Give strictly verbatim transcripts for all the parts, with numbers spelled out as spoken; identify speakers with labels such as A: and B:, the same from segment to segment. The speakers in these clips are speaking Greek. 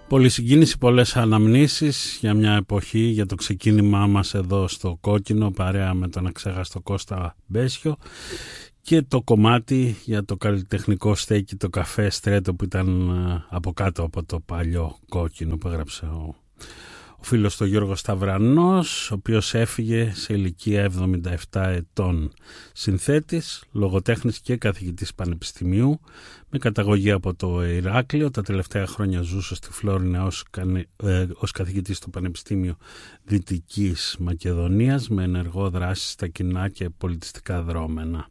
A: Πολυσυγκίνηση, πολλές αναμνήσεις για μια εποχή, για το ξεκίνημά μας εδώ στο Κόκκινο παρέα με τον αξέχαστο Κώστα Μπέσιο, και το κομμάτι για το καλλιτεχνικό στέκι, το καφέ Στρέτο, που ήταν από κάτω από το παλιό Κόκκινο, που έγραψε ο, ο φίλος του Γιώργος Σταυρανός, ο οποίος έφυγε σε ηλικία εβδομήντα επτά ετών. Συνθέτης, λογοτέχνης και καθηγητής πανεπιστημίου, με καταγωγή από το Ηράκλειο. Τα τελευταία χρόνια ζούσε στη Φλόρινα ως, ε, ως καθηγητής στο Πανεπιστήμιο Δυτικής Μακεδονίας, με ενεργό δράση στα κοινά και πολιτιστικά δρόμενα.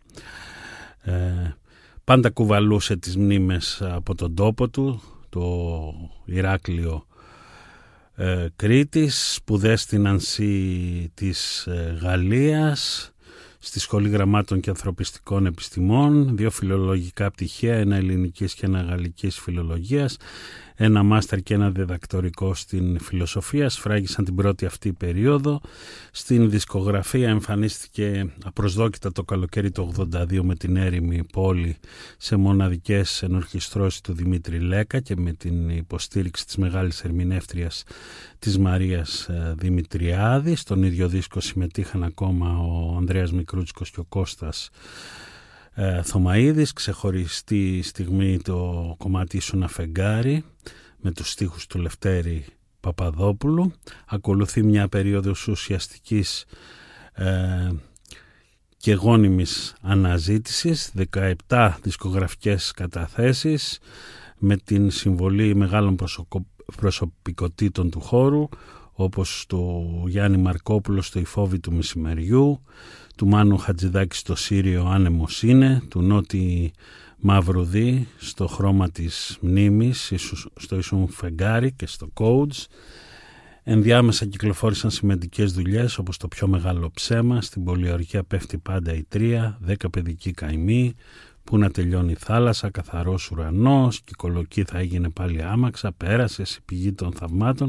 A: Ε, πάντα κουβαλούσε τις μνήμες από τον τόπο του, το Ηράκλειο ε, Κρήτης, σπουδές στην Ανσή της ε, Γαλλίας, στη Σχολή Γραμμάτων και Ανθρωπιστικών Επιστημών, δύο φιλολογικά πτυχία, ένα ελληνικής και ένα γαλλικής φιλολογίας, ένα μάστερ και ένα διδακτορικό στην φιλοσοφία. Σφράγισαν την πρώτη αυτή περίοδο. Στην δισκογραφία εμφανίστηκε απροσδόκητα το καλοκαίρι του ογδόντα δύο με την Έρημη Πόλη σε μοναδικές ενορχιστρώσεις του Δημήτρη Λέκα και με την υποστήριξη της μεγάλης ερμηνεύτριας της Μαρίας Δημητριάδη. Στον ίδιο δίσκο συμμετείχαν ακόμα ο Ανδρέας Μικρούτσικος και ο Κώστας ε, Θωμαίδης. Ξεχωριστή στιγμή το κομμάτι «Ήσουν Φεγγάρι» με τους στίχους του Λευτέρη Παπαδόπουλου. Ακολουθεί μια περίοδος ουσιαστικής ε, και γόνιμης αναζήτησης, δεκαεπτά δισκογραφικές καταθέσεις με την συμβολή μεγάλων προσωπικών προσωπικότητων του χώρου, όπως του Γιάννη Μαρκόπουλο στο «Η φόβη του μεσημεριού», του Μάνου Χατζηδάκη στο «Σύριο άνεμος είναι», του Νότι Μαυρουδί στο «Χρώμα της μνήμης», στο «Ήσουν Φεγγάρι» και στο «Codes». Ενδιάμεσα κυκλοφόρησαν σημαντικές δουλειές όπως «Το πιο μεγάλο ψέμα», «Στην πολιορκία πέφτει πάντα η τρία», «Δέκα παιδικοί καημοί», «Πού να τελειώνει η θάλασσα», «Καθαρός ουρανός», «Κυκολοκή θα έγινε πάλι άμαξα», «Πέρασε», «Η πηγή των θαυμάτων»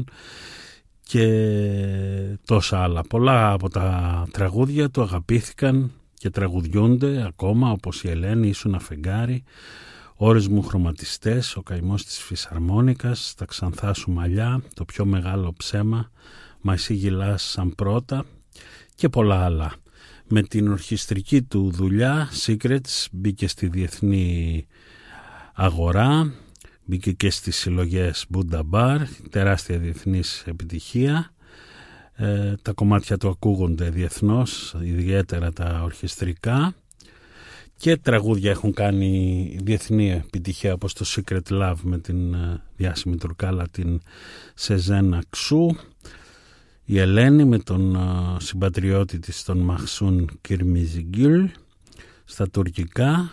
A: και τόσα άλλα. Πολλά από τα τραγούδια του αγαπήθηκαν και τραγουδιούνται ακόμα, όπως η Ελένη, «Ήσουν Φεγγάρι», «Ώρες μου χρωματιστές», «Ο καημός της φυσαρμόνικας», «Τα ξανθά σου μαλλιά», «Το πιο μεγάλο ψέμα», «Μα εσύ γυλάς σαν πρώτα» και πολλά άλλα. Με την ορχιστρική του δουλειά Secrets μπήκε στη διεθνή αγορά, μπήκε και στις συλλογές Buddha Bar, τεράστια διεθνής επιτυχία. Ε, τα κομμάτια του ακούγονται διεθνώς, ιδιαίτερα τα ορχιστρικά, και τραγούδια έχουν κάνει διεθνή επιτυχία όπως το Secret Love με την διάσημη τουρκάλα την Σεζένα Ξού, η Ελένη με τον uh, συμπατριώτη της τον Μαχσούν Κιρμιζιγκιούλ στα τουρκικά,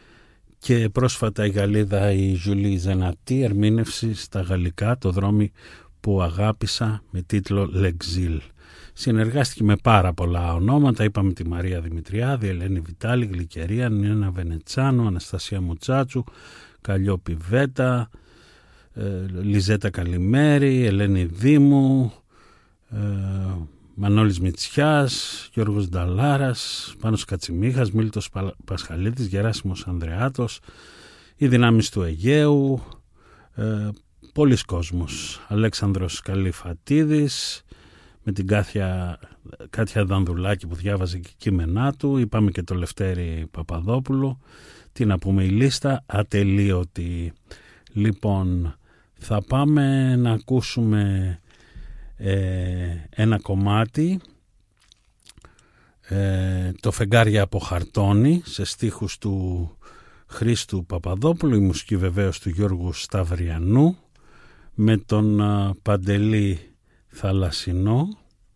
A: και πρόσφατα η Γαλλίδα η Ζουλή Ζενατή ερμήνευση στα γαλλικά το «Δρόμοι που αγάπησα» με τίτλο «Λεξίλ». Συνεργάστηκε με πάρα πολλά ονόματα, είπαμε τη Μαρία Δημητριάδη, Ελένη Βιτάλη, Γλυκερία, Νιένα Βενετσάνο, Αναστασία Μουτσάτσου, Καλλιόπη Βέτα, ε, Λιζέτα Καλημέρη, Ελένη Δήμου, Ε, Μανώλης Μητσιάς, Γιώργος Νταλάρας, Πάνος Κατσιμίχας, Μίλτος Πασχαλίτης, Γεράσιμος Ανδρεάτος, οι δυνάμεις του Αιγαίου, ε, πολλοί κόσμος, Αλέξανδρος Καλυφατίδης με την Κάθια, Κάτια Δανδουλάκη που διάβαζε και κείμενά του, είπαμε και το Λευτέρη Παπαδόπουλο. Τι να πούμε, η λίστα ατελείωτη. Λοιπόν, θα πάμε να ακούσουμε Ε, ένα κομμάτι, ε, το «Φεγγάρια από χαρτόνι», σε στίχους του Χρήστου Παπαδόπουλου, η μουσική βεβαίως του Γιώργου Σταυριανού, με τον α, Παντελή Θαλασσινό,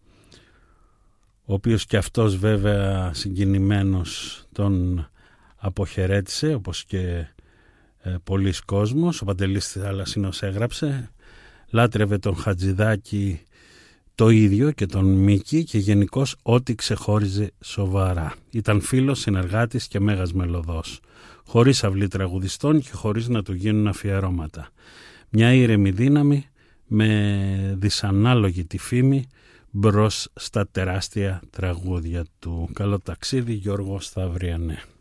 A: ο οποίος και αυτός βέβαια συγκινημένος τον αποχαιρέτησε, όπως και ε, πολλοί κόσμος. Ο Παντελής Θαλασσινός έγραψε, λάτρευε τον Χατζηδάκη το ίδιο και τον Μίκη και γενικώς ό,τι ξεχώριζε σοβαρά. Ήταν φίλος, συνεργάτης και μέγας μελωδός, χωρίς αυλή τραγουδιστών και χωρίς να του γίνουν αφιερώματα. Μια ήρεμη δύναμη με δυσανάλογη τη φήμη μπρος στα τεράστια τραγούδια του. Καλό ταξίδι, Γιώργο Σταυριανέ.